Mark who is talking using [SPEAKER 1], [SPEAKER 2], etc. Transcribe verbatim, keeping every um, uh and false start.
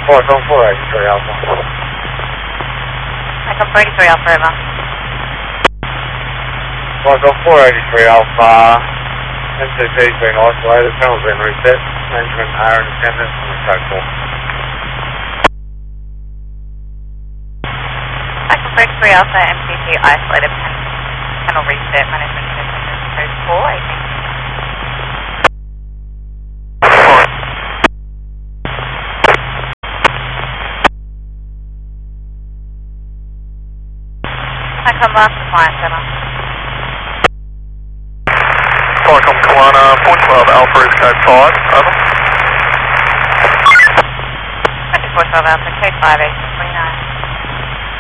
[SPEAKER 1] Qualcomm four eighty-three Alpha.
[SPEAKER 2] Qualcomm four eighty-three Alpha, over.
[SPEAKER 1] Qualcomm four eighty-three Alpha. M C P's been isolated, tunnel's been reset. Management are in attendance on the code four.
[SPEAKER 2] Qualcomm four eighty-three Alpha, M C P isolated, panel reset, management in attendance, code four, eighteen. Qualcomm last compliance center.
[SPEAKER 3] Qualcomm Kalana, four twelve Alpha is code five, over.
[SPEAKER 2] four twelve Alpha, code five, eight.